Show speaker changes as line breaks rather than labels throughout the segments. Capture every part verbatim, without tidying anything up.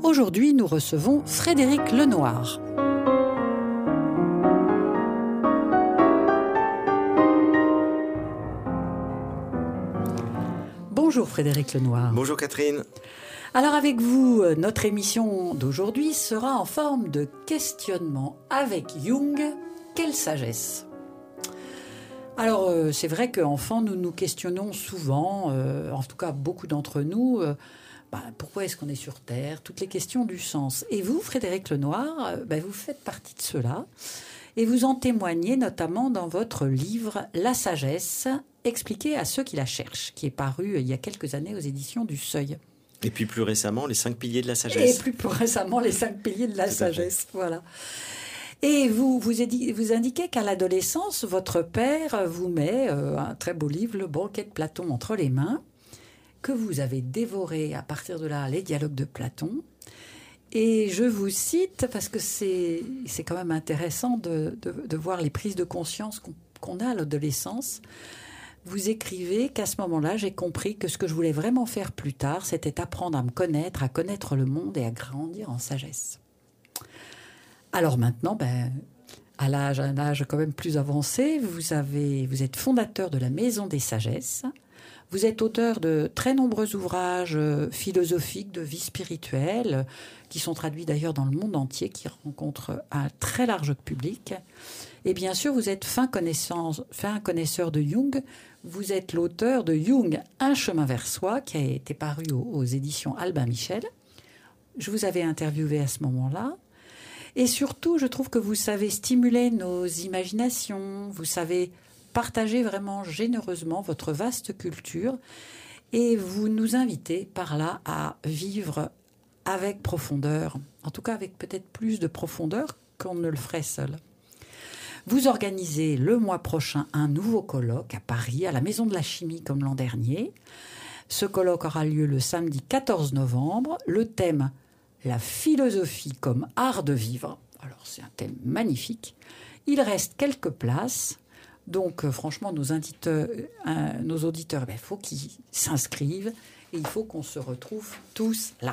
Aujourd'hui, nous recevons Frédéric Lenoir. Bonjour Frédéric Lenoir.
Bonjour Catherine.
Alors avec vous, notre émission d'aujourd'hui sera en forme de questionnement avec Jung. Quelle sagesse! Alors euh, c'est vrai qu'enfant, nous nous questionnons souvent, euh, en tout cas beaucoup d'entre nous, euh, bah, pourquoi est-ce qu'on est sur Terre? Toutes les questions du sens. Et vous, Frédéric Lenoir, euh, bah, vous faites partie de cela. Et vous en témoignez notamment dans votre livre « La sagesse, expliquée à ceux qui la cherchent », qui est paru il y a quelques années aux éditions du Seuil.
Et puis plus récemment, les cinq piliers de la sagesse.
Et plus, plus récemment, les cinq piliers de la
Tout
sagesse, voilà. Et vous, vous, édi- vous indiquez qu'à l'adolescence, votre père vous met euh, un très beau livre, Le banquet de Platon, entre les mains, que vous avez dévoré à partir de là les dialogues de Platon. Et je vous cite, parce que c'est, c'est quand même intéressant de, de, de voir les prises de conscience qu'on, qu'on a à l'adolescence. Vous écrivez qu'à ce moment-là, j'ai compris que ce que je voulais vraiment faire plus tard, c'était apprendre à me connaître, à connaître le monde et à grandir en sagesse. Alors maintenant, ben, à l'âge, à un âge quand même plus avancé, vous, avez, vous êtes fondateur de la Maison des Sagesses. Vous êtes auteur de très nombreux ouvrages philosophiques, de vie spirituelle, qui sont traduits d'ailleurs dans le monde entier, qui rencontrent un très large public. Et bien sûr, vous êtes fin, fin connaisseur de Jung. Vous êtes l'auteur de Jung, Un chemin vers soi, qui a été paru aux, aux éditions Albin Michel. Je vous avais interviewé à ce moment-là. Et surtout, je trouve que vous savez stimuler nos imaginations, vous savez partager vraiment généreusement votre vaste culture et vous nous invitez par là à vivre avec profondeur, en tout cas avec peut-être plus de profondeur qu'on ne le ferait seul. Vous organisez le mois prochain un nouveau colloque à Paris, à la Maison de la Chimie comme l'an dernier. Ce colloque aura lieu le samedi quatorze novembre. Le thème « La philosophie comme art de vivre ». Alors c'est un thème magnifique. Il reste quelques places. Donc, euh, franchement, nos, inditeurs, euh, nos auditeurs, il faut qu'ils s'inscrivent et il faut qu'on se retrouve tous là.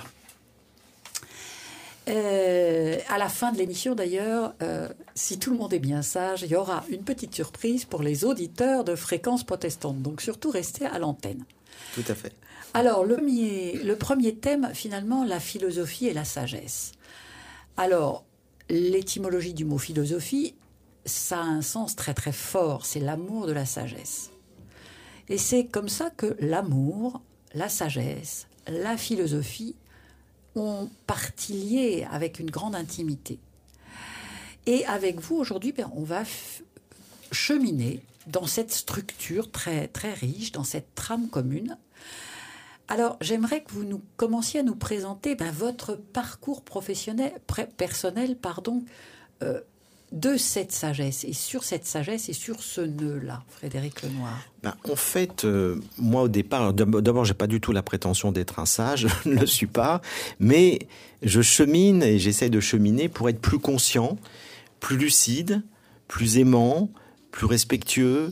Euh, à la fin de l'émission, d'ailleurs, euh, si tout le monde est bien sage, il y aura une petite surprise pour les auditeurs de Fréquence Protestante. Donc, surtout, restez à l'antenne.
Tout à fait.
Alors, le premier, le premier thème, finalement, la philosophie et la sagesse. Alors, l'étymologie du mot philosophie, ça a un sens très très fort, c'est l'amour de la sagesse. Et c'est comme ça que l'amour, la sagesse, la philosophie ont partie liée avec une grande intimité. Et avec vous aujourd'hui, ben, on va f- cheminer dans cette structure très très riche, dans cette trame commune. Alors, j'aimerais que vous nous commenciez à nous présenter ben, votre parcours professionnel, pré- personnel, pardon, euh, de cette sagesse, et sur cette sagesse et sur ce nœud-là, Frédéric Lenoir.
Ben, en fait, euh, moi au départ, d'abord, j'ai pas du tout la prétention d'être un sage, je ne le suis pas, mais je chemine et j'essaie de cheminer pour être plus conscient, plus lucide, plus aimant, plus respectueux,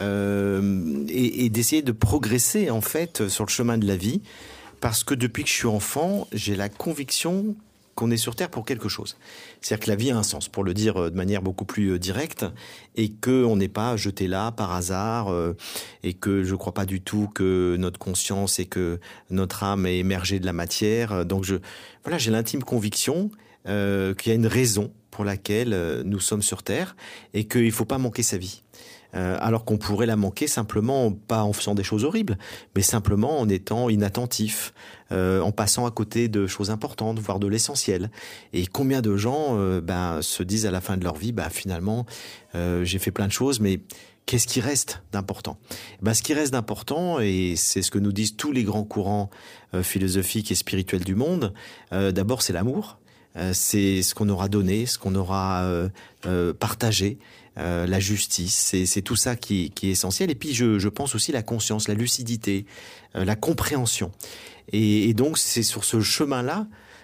euh, et, et d'essayer de progresser en fait sur le chemin de la vie, parce que depuis que je suis enfant, j'ai la conviction qu'on est sur Terre pour quelque chose. C'est-à-dire que la vie a un sens, pour le dire de manière beaucoup plus directe, et qu'on n'est pas jeté là par hasard, euh, et que je ne crois pas du tout que notre conscience et que notre âme est émergée de la matière. Donc je, voilà, j'ai l'intime conviction euh, qu'il y a une raison pour laquelle euh, nous sommes sur Terre, et qu'il ne faut pas manquer sa vie. Euh, alors qu'on pourrait la manquer simplement, pas en faisant des choses horribles, mais simplement en étant inattentif, euh, en passant à côté de choses importantes, voire de l'essentiel. Et combien de gens euh, ben, se disent à la fin de leur vie, ben, finalement, euh, j'ai fait plein de choses, mais qu'est-ce qui reste d'important? Ben, ce qui reste d'important, et c'est ce que nous disent tous les grands courants euh, philosophiques et spirituels du monde, euh, d'abord c'est l'amour. Euh, c'est ce qu'on aura donné, ce qu'on aura euh, euh, partagé, euh, la justice, c'est, c'est tout ça qui, qui est essentiel. Et puis je, je pense aussi la conscience, la lucidité, euh, la compréhension. Et, et donc c'est sur ce chemin-là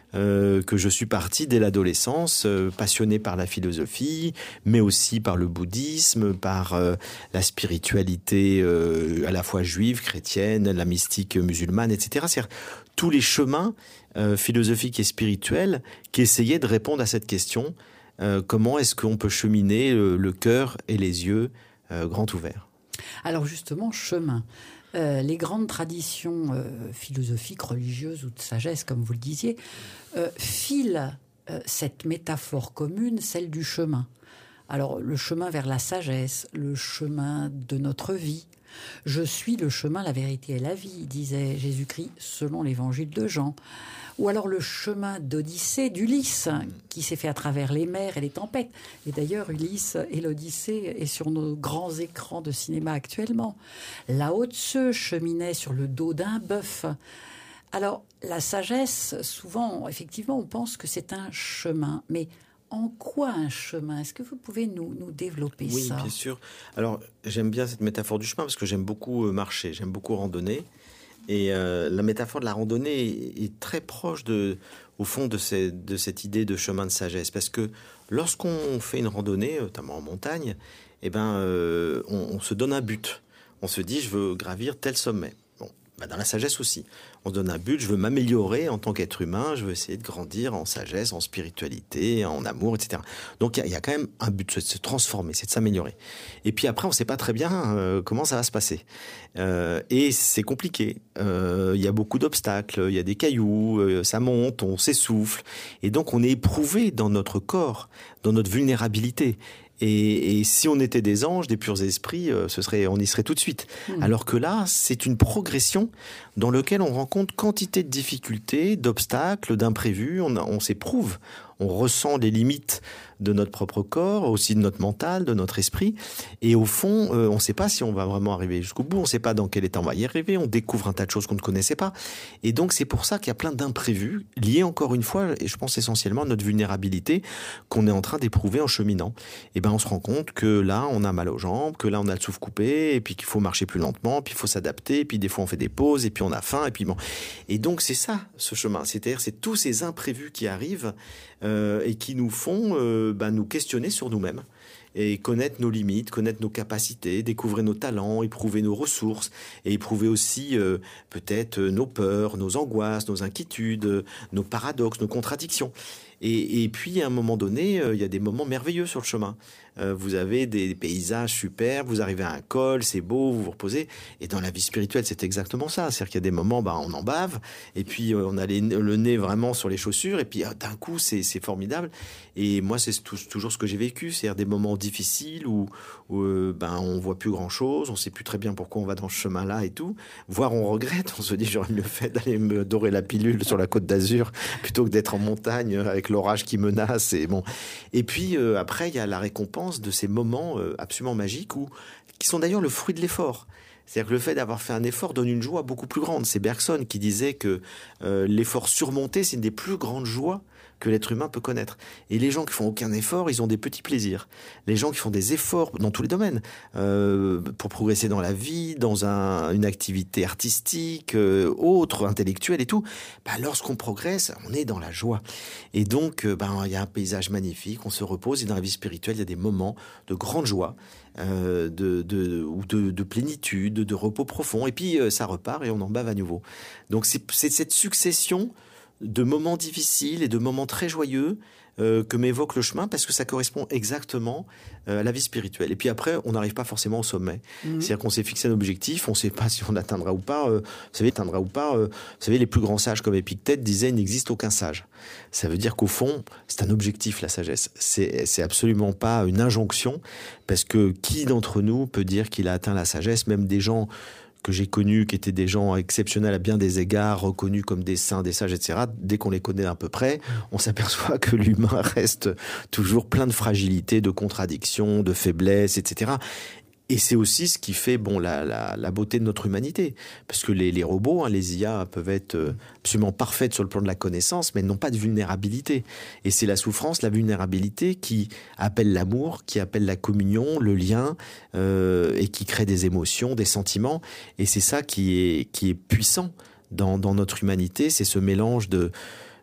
euh, que je suis parti dès l'adolescence, euh, passionné par la philosophie, mais aussi par le bouddhisme, par euh, la spiritualité euh, à la fois juive, chrétienne, la mystique musulmane, et cetera. C'est-à-dire tous les chemins euh, philosophiques et spirituels qui essayaient de répondre à cette question, euh, comment est-ce qu'on peut cheminer le, le cœur et les yeux euh, grands ouverts.
Alors justement, chemin. Euh, les grandes traditions euh, philosophiques, religieuses ou de sagesse, comme vous le disiez, euh, filent euh, cette métaphore commune, celle du chemin. Alors, le chemin vers la sagesse, le chemin de notre vie. Je suis le chemin, la vérité et la vie, disait Jésus-Christ selon l'évangile de Jean. Ou alors le chemin d'Odyssée, d'Ulysse, qui s'est fait à travers les mers et les tempêtes. Et d'ailleurs, Ulysse et l'Odyssée est sur nos grands écrans de cinéma actuellement. Lao Tse cheminait sur le dos d'un bœuf. Alors, la sagesse, souvent, effectivement, on pense que c'est un chemin. Mais en quoi un chemin? Est-ce que vous pouvez nous, nous développer
oui,
ça?
Oui, bien sûr. Alors, j'aime bien cette métaphore du chemin parce que j'aime beaucoup marcher, j'aime beaucoup randonner. Et euh, la métaphore de la randonnée est, est très proche, de, au fond, de, ces, de cette idée de chemin de sagesse. Parce que lorsqu'on fait une randonnée, notamment en montagne, eh ben, euh, on, on se donne un but. On se dit, je veux gravir tel sommet. Bon, bah dans la sagesse aussi. On se donne un but, je veux m'améliorer en tant qu'être humain, je veux essayer de grandir en sagesse, en spiritualité, en amour, et cetera. Donc il y, y a quand même un but, c'est de se transformer, c'est de s'améliorer. Et puis après, on ne sait pas très bien euh, comment ça va se passer. Euh, et c'est compliqué. Il euh, y a beaucoup d'obstacles, il y a des cailloux, euh, ça monte, on s'essouffle. Et donc on est éprouvé dans notre corps, dans notre vulnérabilité. Et, et si on était des anges, des purs esprits, euh, ce serait, on y serait tout de suite. Mmh. Alors que là, c'est une progression dans laquelle on rencontre quantité de difficultés, d'obstacles, d'imprévus. On, on s'éprouve, on ressent les limites de notre propre corps, aussi de notre mental, de notre esprit. Et au fond, euh, on ne sait pas si on va vraiment arriver jusqu'au bout. On ne sait pas dans quel état on va y arriver. On découvre un tas de choses qu'on ne connaissait pas. Et donc, c'est pour ça qu'il y a plein d'imprévus liés, encore une fois, et je pense essentiellement à notre vulnérabilité qu'on est en train d'éprouver en cheminant. Et ben, on se rend compte que là, on a mal aux jambes, que là, on a le souffle coupé, et puis qu'il faut marcher plus lentement, puis il faut s'adapter, et puis des fois, on fait des pauses, et puis on a faim, et puis bon. Et donc, c'est ça, ce chemin. C'est-à-dire, c'est tous ces imprévus qui arrivent euh, et qui nous font euh, ben, nous questionner sur nous-mêmes et connaître nos limites, connaître nos capacités, découvrir nos talents, éprouver nos ressources et éprouver aussi euh, peut-être nos peurs, nos angoisses, nos inquiétudes, nos paradoxes, nos contradictions. Et, et puis, à un moment donné, euh, il y a des moments merveilleux sur le chemin. Euh, vous avez des, des paysages superbes, vous arrivez à un col, c'est beau, vous vous reposez. Et dans la vie spirituelle, c'est exactement ça. C'est-à-dire qu'il y a des moments, bah, on en bave, et puis euh, on a les, le nez vraiment sur les chaussures, et puis euh, d'un coup, c'est, c'est formidable. Et moi, c'est tout, toujours ce que j'ai vécu. C'est-à-dire des moments difficiles où, où euh, ben, on voit plus grand-chose, on sait plus très bien pourquoi on va dans ce chemin-là et tout. Voire on regrette, on se dit j'aurais mieux fait d'aller me dorer la pilule sur la Côte d'Azur plutôt que d'être en montagne avec l'orage qui menace. Et bon. Et puis euh, après, il y a la récompense de ces moments euh, absolument magiques où, qui sont d'ailleurs le fruit de l'effort. C'est-à-dire que le fait d'avoir fait un effort donne une joie beaucoup plus grande. C'est Bergson qui disait que euh, l'effort surmonté, c'est une des plus grandes joies que l'être humain peut connaître. Et les gens qui font aucun effort, ils ont des petits plaisirs. Les gens qui font des efforts dans tous les domaines, euh, pour progresser dans la vie, dans un, une activité artistique, euh, autre, intellectuelle et tout, bah, lorsqu'on progresse, on est dans la joie. Et donc, euh, bah, il y a un paysage magnifique, on se repose, et dans la vie spirituelle, il y a des moments de grande joie, euh, de, de, ou de, de plénitude, de repos profond, et puis euh, ça repart et on en bave à nouveau. Donc c'est, c'est cette succession de moments difficiles et de moments très joyeux euh, que m'évoque le chemin, parce que ça correspond exactement euh, à la vie spirituelle. Et puis après, on n'arrive pas forcément au sommet. Mmh. C'est-à-dire qu'on s'est fixé un objectif, on ne sait pas si on l'atteindra ou pas. Euh, vous savez, atteindra ou pas. Euh, vous savez, les plus grands sages comme Épictète disaient, il n'existe aucun sage. Ça veut dire qu'au fond, c'est un objectif, la sagesse. C'est, c'est absolument pas une injonction, parce que qui d'entre nous peut dire qu'il a atteint la sagesse? Même des gens que j'ai connus, qui étaient des gens exceptionnels à bien des égards, reconnus comme des saints, des sages, et cetera. Dès qu'on les connaît à peu près, on s'aperçoit que l'humain reste toujours plein de fragilité, de contradictions, de faiblesses, et cetera. Et c'est aussi ce qui fait bon la, la, la beauté de notre humanité. Parce que les, les robots, hein, les I A peuvent être absolument parfaites sur le plan de la connaissance, mais elles n'ont pas de vulnérabilité. Et c'est la souffrance, la vulnérabilité qui appelle l'amour, qui appelle la communion, le lien, euh, et qui crée des émotions, des sentiments. Et c'est ça qui est, qui est puissant dans, dans notre humanité. C'est ce mélange de...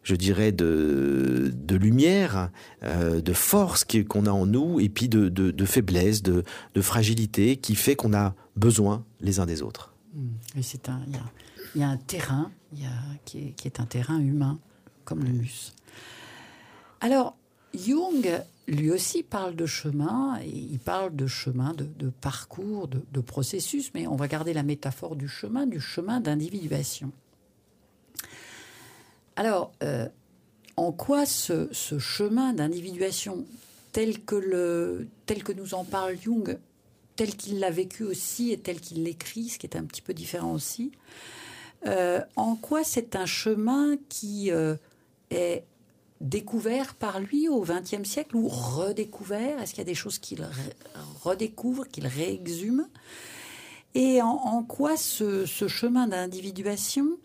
je dirais, de, de lumière, euh, de force qu'on a en nous, et puis de, de, de faiblesse, de, de fragilité, qui fait qu'on a besoin les uns des autres.
Et c'est un, il y a, il y a un terrain il y a, qui, est, qui est un terrain humain, comme le mus. Alors, Jung, lui aussi, parle de chemin, et il parle de chemin, de, de parcours, de, de processus, mais on va garder la métaphore du chemin, du chemin d'individuation. Alors, euh, en quoi ce, ce chemin d'individuation, tel que, le, tel que nous en parle Jung, tel qu'il l'a vécu aussi et tel qu'il l'écrit, ce qui est un petit peu différent aussi, euh, en quoi c'est un chemin qui euh, est découvert par lui au vingtième siècle ou redécouvert? Est-ce qu'il y a des choses qu'il redécouvre, qu'il réexhume? Et en, en quoi ce, ce chemin d'individuation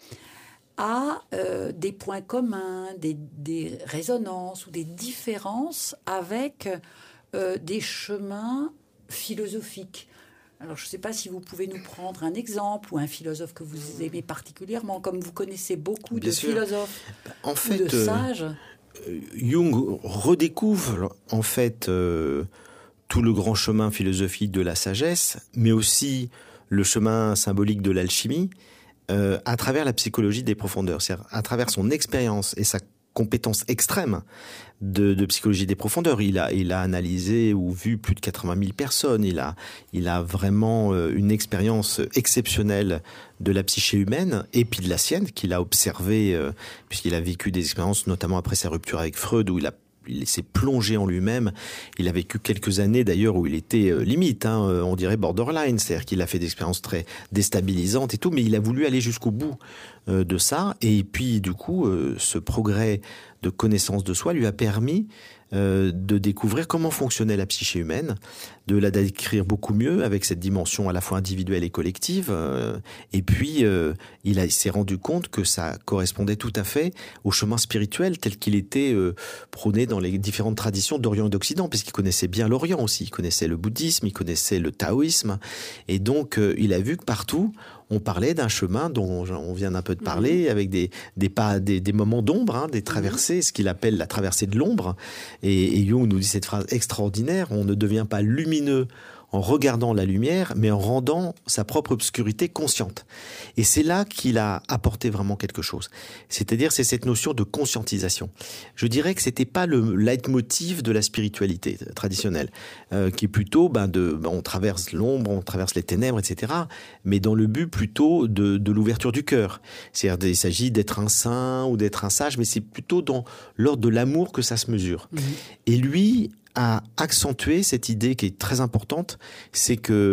a euh, des points communs, des, des résonances ou des différences avec euh, des chemins philosophiques? Alors, je ne sais pas si vous pouvez nous prendre un exemple ou un philosophe que vous aimez particulièrement, comme vous connaissez beaucoup Bien de sûr. philosophes en fait, ou de sages.
Euh, Jung redécouvre en fait euh, tout le grand chemin philosophique de la sagesse, mais aussi le chemin symbolique de l'alchimie, Euh, à travers la psychologie des profondeurs, c'est-à-dire à travers son expérience et sa compétence extrême de, de psychologie des profondeurs. Il a, il a analysé ou vu plus de quatre-vingt mille personnes. Il a, il a vraiment euh, une expérience exceptionnelle de la psyché humaine et puis de la sienne qu'il a observée, euh, puisqu'il a vécu des expériences, notamment après sa rupture avec Freud, où il a il s'est plongé en lui-même. Il a vécu quelques années d'ailleurs où il était euh, limite, hein, on dirait borderline, c'est-à-dire qu'il a fait des expériences très déstabilisantes et tout, mais il a voulu aller jusqu'au bout euh, de ça. Et puis du coup, euh, ce progrès de connaissance de soi lui a permis euh, de découvrir comment fonctionnait la psyché humaine, de la décrire beaucoup mieux avec cette dimension à la fois individuelle et collective. Euh, et puis, euh, il, a, il s'est rendu compte que ça correspondait tout à fait au chemin spirituel tel qu'il était euh, prôné dans les différentes traditions d'Orient et d'Occident, puisqu'il connaissait bien l'Orient aussi. Il connaissait le bouddhisme, il connaissait le taoïsme. Et donc, euh, il a vu que partout, on parlait d'un chemin dont on vient d'un peu de parler, mmh. avec des, des, pas, des, des moments d'ombre, hein, des traversées, mmh. ce qu'il appelle la traversée de l'ombre. Et, et Jung nous dit cette phrase extraordinaire, on ne devient pas lumineux en regardant la lumière, mais en rendant sa propre obscurité consciente. Et c'est là qu'il a apporté vraiment quelque chose. C'est-à-dire, c'est cette notion de conscientisation. Je dirais que c'était pas le leitmotiv de la spiritualité traditionnelle, euh, qui est plutôt, ben, de, ben, on traverse l'ombre, on traverse les ténèbres, et cetera, mais dans le but plutôt de, de l'ouverture du cœur. C'est-à-dire, il s'agit d'être un saint ou d'être un sage, mais c'est plutôt dans l'ordre de l'amour que ça se mesure. Mmh. Et lui a accentué cette idée qui est très importante, c'est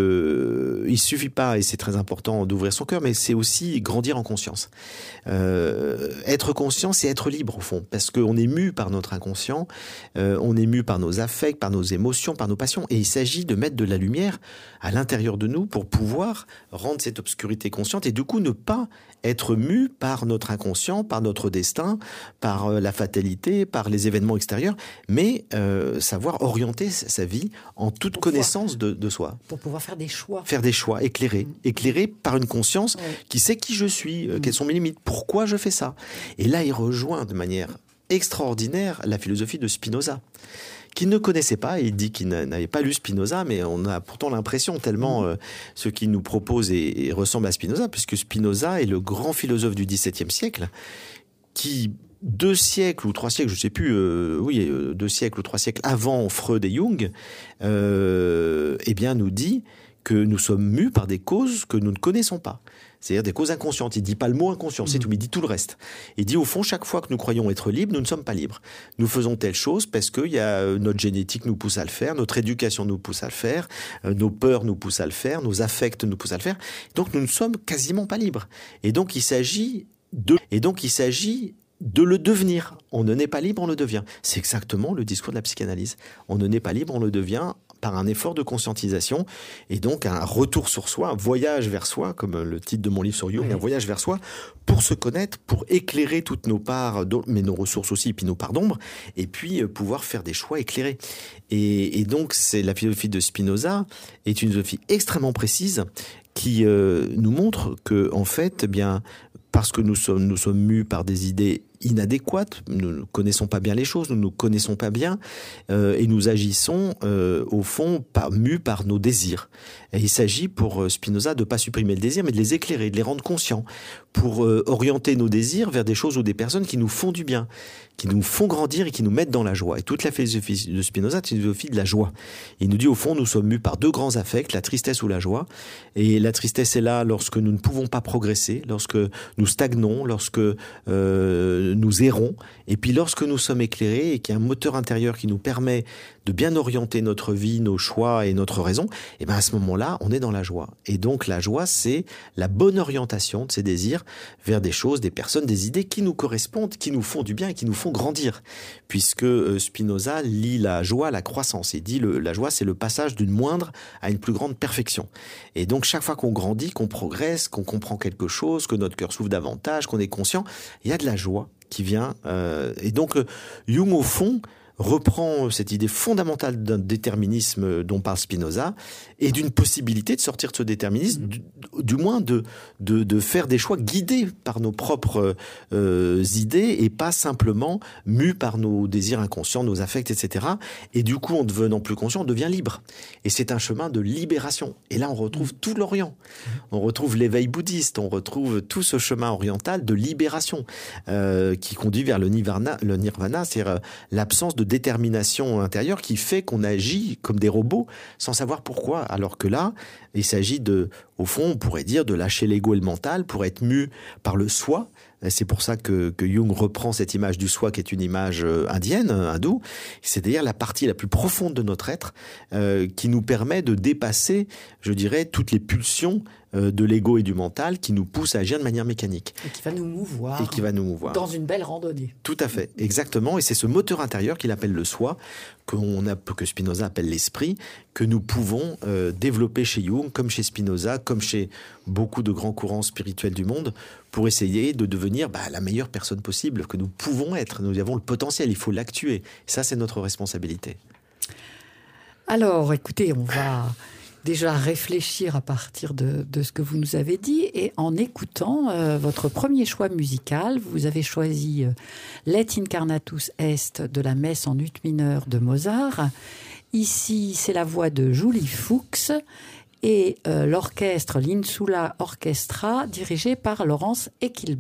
que il suffit pas, et c'est très important, d'ouvrir son cœur, mais c'est aussi grandir en conscience. Euh, être conscient, c'est être libre au fond, parce qu'on est mu par notre inconscient, euh, on est mu par nos affects, par nos émotions, par nos passions, et il s'agit de mettre de la lumière à l'intérieur de nous pour pouvoir rendre cette obscurité consciente, et du coup ne pas être mu par notre inconscient, par notre destin, par euh, la fatalité, par les événements extérieurs, mais euh, savoir orienter sa vie en toute pour connaissance pouvoir, de, de soi.
Pour pouvoir faire des choix.
Faire des choix éclairés. Mmh. Éclairés par une conscience ouais. qui sait qui je suis, euh, mmh. quelles sont mes limites, pourquoi je fais ça. Et là, il rejoint de manière extraordinaire la philosophie de Spinoza, qu'il ne connaissait pas. Il dit qu'il n'avait pas lu Spinoza, mais on a pourtant l'impression, tellement euh, ce qu'il nous propose et, et ressemble à Spinoza, puisque Spinoza est le grand philosophe du dix-septième siècle, qui, deux siècles ou trois siècles, je ne sais plus, euh, oui, deux siècles ou trois siècles avant Freud et Jung, euh, eh bien, nous dit que nous sommes mus par des causes que nous ne connaissons pas. C'est-à-dire des causes inconscientes. Il ne dit pas le mot inconscient, c'est tout, mais il dit tout le reste. Il dit au fond, chaque fois que nous croyons être libres, nous ne sommes pas libres. Nous faisons telle chose parce que y a, notre génétique nous pousse à le faire, notre éducation nous pousse à le faire, euh, nos peurs nous poussent à le faire, nos affects nous poussent à le faire. Donc nous ne sommes quasiment pas libres. Et donc il s'agit de... Et donc il s'agit de le devenir. On ne naît pas libre, on le devient. C'est exactement le discours de la psychanalyse. On ne naît pas libre, on le devient par un effort de conscientisation et donc un retour sur soi, un voyage vers soi, comme le titre de mon livre sur Jung, oui. un voyage vers soi, pour se connaître, pour éclairer toutes nos parts, mais nos ressources aussi, et puis nos parts d'ombre, et puis pouvoir faire des choix éclairés. Et, et donc, c'est la philosophie de Spinoza est une philosophie extrêmement précise qui euh, nous montre que, en fait, eh bien, parce que nous sommes, nous sommes mus par des idées inadéquate. Nous ne connaissons pas bien les choses, nous ne nous connaissons pas bien euh, et nous agissons euh, au fond par, mus par nos désirs. Et il s'agit pour Spinoza de ne pas supprimer le désir, mais de les éclairer, de les rendre conscients, pour euh, orienter nos désirs vers des choses ou des personnes qui nous font du bien, qui nous font grandir et qui nous mettent dans la joie. Et toute la philosophie de Spinoza, c'est une philosophie de la joie. Il nous dit au fond, nous sommes mus par deux grands affects, la tristesse ou la joie. Et la tristesse est là lorsque nous ne pouvons pas progresser, lorsque nous stagnons, lorsque euh, nous errons. Et puis lorsque nous sommes éclairés et qu'il y a un moteur intérieur qui nous permet de bien orienter notre vie, nos choix et notre raison, et bien à ce moment-là, on est dans la joie. Et donc la joie, c'est la bonne orientation de ces désirs vers des choses, des personnes, des idées qui nous correspondent, qui nous font du bien et qui nous font grandir. Puisque Spinoza lie la joie à la croissance. Il dit le, la joie, c'est le passage d'une moindre à une plus grande perfection. Et donc chaque fois qu'on grandit, qu'on progresse, qu'on comprend quelque chose, que notre cœur s'ouvre davantage, qu'on est conscient, il y a de la joie qui vient. Euh, et donc Jung, au fond, reprend cette idée fondamentale d'un déterminisme dont parle Spinoza et d'une possibilité de sortir de ce déterminisme, du, du moins de, de, de faire des choix guidés par nos propres euh, idées et pas simplement mus par nos désirs inconscients, nos affects, et cetera. Et du coup, en devenant plus conscient, on devient libre. Et c'est un chemin de libération. Et là, on retrouve tout l'Orient. On retrouve l'éveil bouddhiste, on retrouve tout ce chemin oriental de libération euh, qui conduit vers le nirvana, le nirvana, c'est-à-dire l'absence de détermination intérieure qui fait qu'on agit comme des robots sans savoir pourquoi. Alors que là, il s'agit de, au fond, on pourrait dire de lâcher l'ego et le mental pour être mu par le soi. C'est pour ça que, que Jung reprend cette image du soi qui est une image indienne, hindoue. C'est-à-dire la partie la plus profonde de notre être euh, qui nous permet de dépasser, je dirais, toutes les pulsions euh, de l'ego et du mental qui nous poussent à agir de manière mécanique.
Et qui va nous mouvoir.
Et qui va nous mouvoir.
Dans une belle randonnée.
Tout à fait, exactement. Et c'est ce moteur intérieur qu'il appelle le soi, qu'on a, que Spinoza appelle l'esprit, que nous pouvons euh, développer chez Jung, comme chez Spinoza, comme chez beaucoup de grands courants spirituels du monde, pour essayer de devenir bah, la meilleure personne possible que nous pouvons être. Nous avons le potentiel, il faut l'actuer. Ça, c'est notre responsabilité.
Alors, écoutez, on va déjà réfléchir à partir de, de ce que vous nous avez dit. Et en écoutant euh, votre premier choix musical, vous avez choisi euh, Let Incarnatus Est de la messe en ut mineur de Mozart. Ici, c'est la voix de Julie Fuchs et euh, l'orchestre l'Insula Orchestra dirigé par Laurence Equilbert.